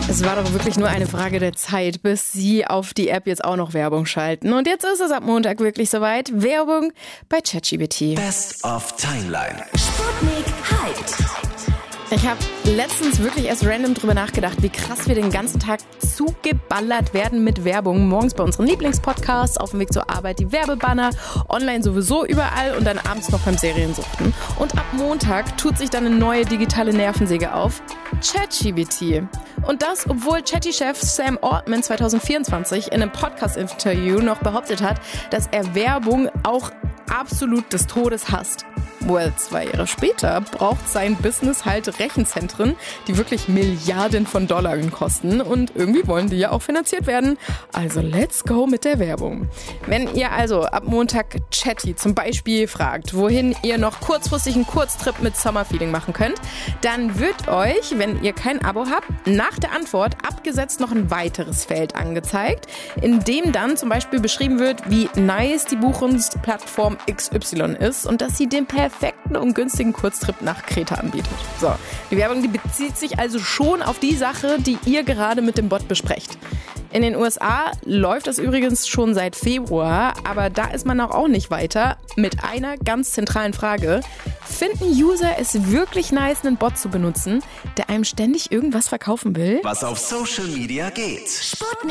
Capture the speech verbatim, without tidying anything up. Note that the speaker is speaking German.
Es war doch wirklich nur eine Frage der Zeit, bis Sie auf die App jetzt auch noch Werbung schalten. Und jetzt ist es ab Montag wirklich soweit. Werbung bei ChatGPT. Best of Timeline. Sputnik Hyped. Ich habe letztens wirklich erst random drüber nachgedacht, wie krass wir den ganzen Tag zugeballert werden mit Werbung. Morgens bei unseren Lieblingspodcasts, auf dem Weg zur Arbeit die Werbebanner, online sowieso überall und dann abends noch beim Seriensuchten. Und ab Montag tut sich dann eine neue digitale Nervensäge auf. ChatGPT. Und das, obwohl Chatty-Chef Sam Altman zwanzig vierundzwanzig in einem Podcast-Interview noch behauptet hat, dass er Werbung auch absolut des Todes hasst. Well, zwei Jahre später braucht sein Business halt Rechenzentren, die wirklich Milliarden von Dollar kosten und irgendwie wollen die ja auch finanziert werden. Also let's go mit der Werbung. Wenn ihr also ab Montag Chatty zum Beispiel fragt, wohin ihr noch kurzfristig einen Kurztrip mit Summerfeeling machen könnt, dann wird euch, wenn ihr kein Abo habt, nach der Antwort abgesetzt noch ein weiteres Feld angezeigt, in dem dann zum Beispiel beschrieben wird, wie nice die Buchungsplattform X Y ist und dass sie den perfekten und günstigen Kurztrip nach Kreta anbietet. So, die Werbung, die bezieht sich also schon auf die Sache, die ihr gerade mit dem Bot besprecht. In den U S A läuft das übrigens schon seit Februar, aber da ist man auch nicht weiter mit einer ganz zentralen Frage. Finden User es wirklich nice, einen Bot zu benutzen, der einem ständig irgendwas verkaufen will? Was auf Social Media geht. Sputnik.